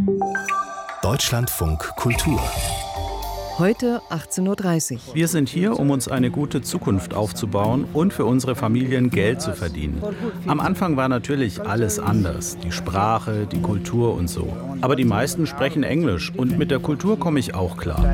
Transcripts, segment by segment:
Deutschlandfunk Kultur. Heute 18:30 Uhr. Wir sind hier, um uns eine gute Zukunft aufzubauen und für unsere Familien Geld zu verdienen. Am Anfang war natürlich alles anders, die Sprache, die Kultur und so. Aber die meisten sprechen Englisch und mit der Kultur komme ich auch klar.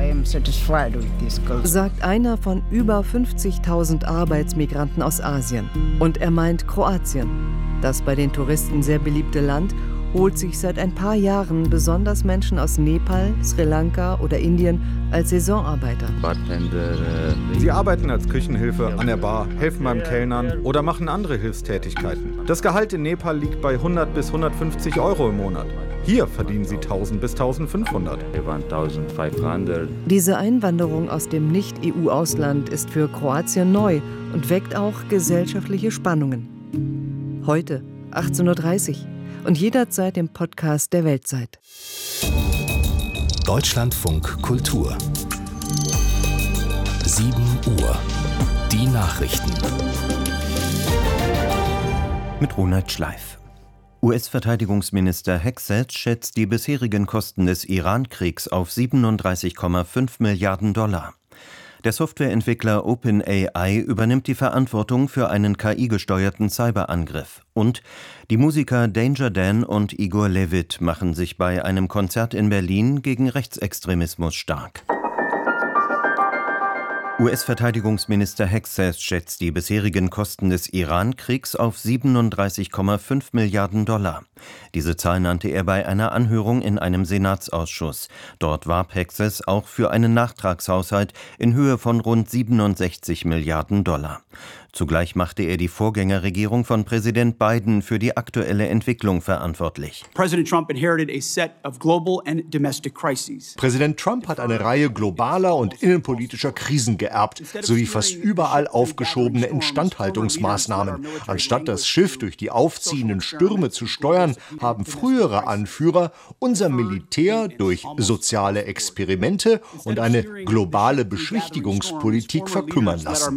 Sagt einer von über 50.000 Arbeitsmigranten aus Asien. Und er meint Kroatien. Das bei den Touristen sehr beliebte Land holt sich seit ein paar Jahren besonders Menschen aus Nepal, Sri Lanka oder Indien als Saisonarbeiter. Sie arbeiten als Küchenhilfe an der Bar, helfen beim Kellnern oder machen andere Hilfstätigkeiten. Das Gehalt in Nepal liegt bei 100 bis 150 Euro im Monat. Hier verdienen sie 1000 bis 1500. Diese Einwanderung aus dem Nicht-EU-Ausland ist für Kroatien neu und weckt auch gesellschaftliche Spannungen. Heute 18:30 Uhr. Und jederzeit im Podcast der Weltzeit. Deutschlandfunk Kultur. 7 Uhr. Die Nachrichten. Mit Ronald Schleif. US-Verteidigungsminister Hegseth schätzt die bisherigen Kosten des Iran-Kriegs auf 37,5 Milliarden $. Der Softwareentwickler OpenAI übernimmt die Verantwortung für einen KI-gesteuerten Cyberangriff. Und die Musiker Danger Dan und Igor Levit machen sich bei einem Konzert in Berlin gegen Rechtsextremismus stark. US-Verteidigungsminister Hegseth schätzt die bisherigen Kosten des Iran-Kriegs auf 37,5 Milliarden $. Diese Zahl nannte er bei einer Anhörung in einem Senatsausschuss. Dort warb Hegseth auch für einen Nachtragshaushalt in Höhe von rund 67 Milliarden $. Zugleich machte er die Vorgängerregierung von Präsident Biden für die aktuelle Entwicklung verantwortlich. Präsident Trump hat eine Reihe globaler und innenpolitischer Krisen geerbt, sowie fast überall aufgeschobene Instandhaltungsmaßnahmen. Anstatt das Schiff durch die aufziehenden Stürme zu steuern, haben frühere Anführer unser Militär durch soziale Experimente und eine globale Beschwichtigungspolitik verkümmern lassen.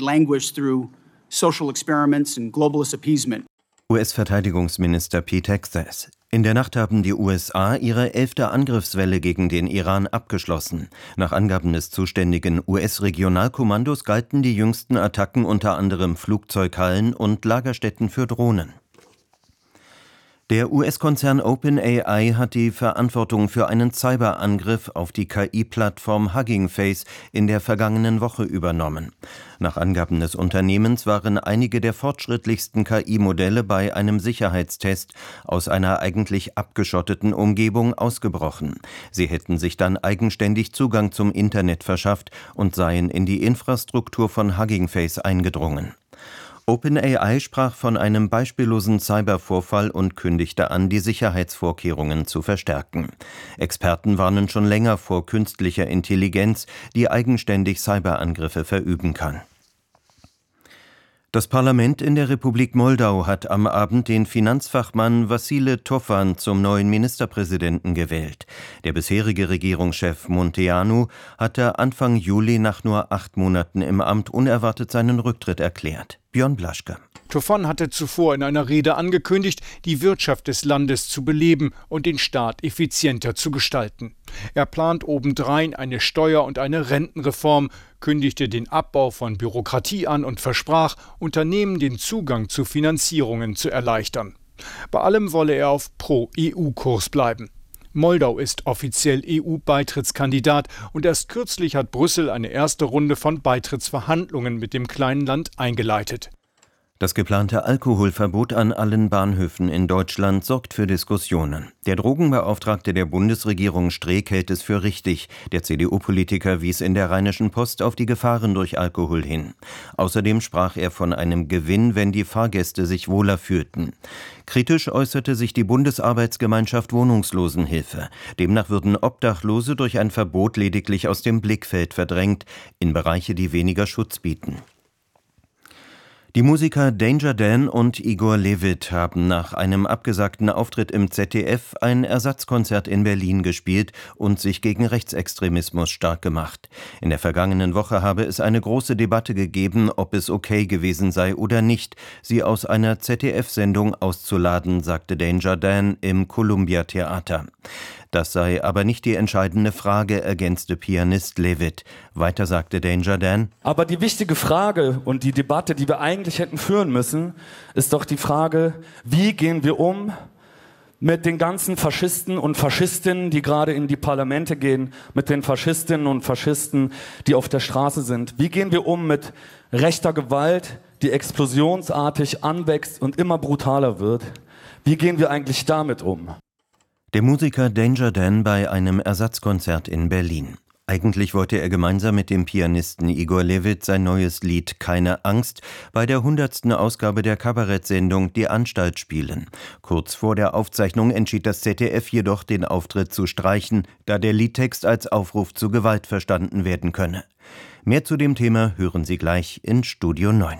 US-Verteidigungsminister Pete Hegseth. In der Nacht haben die USA ihre 11. Angriffswelle gegen den Iran abgeschlossen. Nach Angaben des zuständigen US-Regionalkommandos galten die jüngsten Attacken unter anderem Flugzeughallen und Lagerstätten für Drohnen. Der US-Konzern OpenAI hat die Verantwortung für einen Cyberangriff auf die KI-Plattform Hugging Face in der vergangenen Woche übernommen. Nach Angaben des Unternehmens waren einige der fortschrittlichsten KI-Modelle bei einem Sicherheitstest aus einer eigentlich abgeschotteten Umgebung ausgebrochen. Sie hätten sich dann eigenständig Zugang zum Internet verschafft und seien in die Infrastruktur von Hugging Face eingedrungen. OpenAI sprach von einem beispiellosen Cybervorfall und kündigte an, die Sicherheitsvorkehrungen zu verstärken. Experten warnen schon länger vor künstlicher Intelligenz, die eigenständig Cyberangriffe verüben kann. Das Parlament in der Republik Moldau hat am Abend den Finanzfachmann Vasile Tofan zum neuen Ministerpräsidenten gewählt. Der bisherige Regierungschef Munteanu hatte Anfang Juli nach nur 8 Monaten im Amt unerwartet seinen Rücktritt erklärt. Björn Blaschke. Tofan hatte zuvor in einer Rede angekündigt, die Wirtschaft des Landes zu beleben und den Staat effizienter zu gestalten. Er plant obendrein eine Steuer- und eine Rentenreform, kündigte den Abbau von Bürokratie an und versprach, Unternehmen den Zugang zu Finanzierungen zu erleichtern. Bei allem wolle er auf Pro-EU-Kurs bleiben. Moldau ist offiziell EU-Beitrittskandidat und erst kürzlich hat Brüssel eine erste Runde von Beitrittsverhandlungen mit dem kleinen Land eingeleitet. Das geplante Alkoholverbot an allen Bahnhöfen in Deutschland sorgt für Diskussionen. Der Drogenbeauftragte der Bundesregierung Streeck hält es für richtig. Der CDU-Politiker wies in der Rheinischen Post auf die Gefahren durch Alkohol hin. Außerdem sprach er von einem Gewinn, wenn die Fahrgäste sich wohler fühlten. Kritisch äußerte sich die Bundesarbeitsgemeinschaft Wohnungslosenhilfe. Demnach würden Obdachlose durch ein Verbot lediglich aus dem Blickfeld verdrängt, in Bereiche, die weniger Schutz bieten. Die Musiker Danger Dan und Igor Levit haben nach einem abgesagten Auftritt im ZDF ein Ersatzkonzert in Berlin gespielt und sich gegen Rechtsextremismus stark gemacht. In der vergangenen Woche habe es eine große Debatte gegeben, ob es okay gewesen sei oder nicht, sie aus einer ZDF-Sendung auszuladen, sagte Danger Dan im Columbia Theater. Das sei aber nicht die entscheidende Frage, ergänzte Pianist Levitt. Weiter sagte Danger Dan: Aber die wichtige Frage und die Debatte, die wir eigentlich hätten führen müssen, ist doch die Frage, wie gehen wir um mit den ganzen Faschisten und Faschistinnen, die gerade in die Parlamente gehen, mit den Faschistinnen und Faschisten, die auf der Straße sind. Wie gehen wir um mit rechter Gewalt, die explosionsartig anwächst und immer brutaler wird? Wie gehen wir eigentlich damit um? Der Musiker Danger Dan bei einem Ersatzkonzert in Berlin. Eigentlich wollte er gemeinsam mit dem Pianisten Igor Levit sein neues Lied »Keine Angst« bei der 100. Ausgabe der Kabarettsendung »Die Anstalt« spielen. Kurz vor der Aufzeichnung entschied das ZDF jedoch, den Auftritt zu streichen, da der Liedtext als Aufruf zu Gewalt verstanden werden könne. Mehr zu dem Thema hören Sie gleich in Studio 9.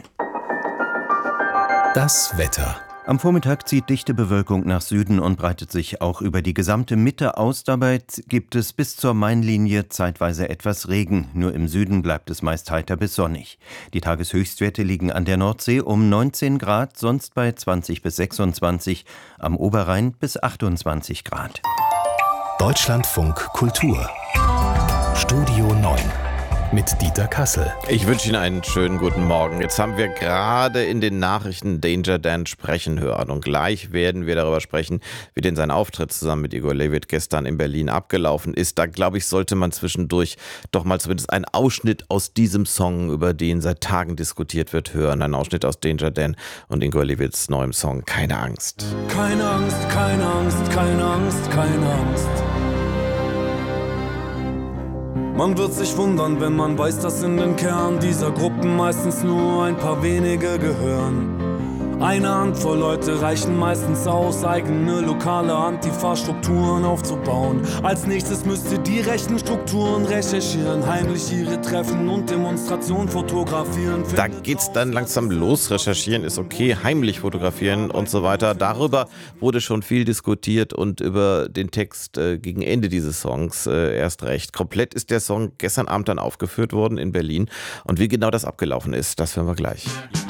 Das Wetter. Am Vormittag zieht dichte Bewölkung nach Süden und breitet sich auch über die gesamte Mitte aus. Dabei gibt es bis zur Mainlinie zeitweise etwas Regen. Nur im Süden bleibt es meist heiter bis sonnig. Die Tageshöchstwerte liegen an der Nordsee um 19 Grad, sonst bei 20 bis 26, am Oberrhein bis 28 Grad. Deutschlandfunk Kultur. Studio 9. Mit Dieter Kassel. Ich wünsche Ihnen einen schönen guten Morgen. Jetzt haben wir gerade in den Nachrichten Danger Dan sprechen hören und gleich werden wir darüber sprechen, wie denn sein Auftritt zusammen mit Igor Levit gestern in Berlin abgelaufen ist. Da, glaube ich, sollte man zwischendurch doch mal zumindest einen Ausschnitt aus diesem Song, über den seit Tagen diskutiert wird, hören. Ein Ausschnitt aus Danger Dan und Igor Levits neuem Song »Keine Angst«. Keine Angst, keine Angst, keine Angst, keine Angst. Man wird sich wundern, wenn man weiß, dass in den Kern dieser Gruppen meistens nur ein paar wenige gehören. Eine Handvoll Leute reichen meistens aus, eigene lokale Antifa-Strukturen aufzubauen. Als nächstes müsst ihr die rechten Strukturen recherchieren, heimlich ihre Treffen und Demonstrationen fotografieren. Da geht's dann langsam los. Recherchieren ist okay, heimlich fotografieren und so weiter. Darüber wurde schon viel diskutiert und über den Text gegen Ende dieses Songs erst recht. Komplett ist der Song gestern Abend dann aufgeführt worden in Berlin. Und wie genau das abgelaufen ist, das hören wir gleich.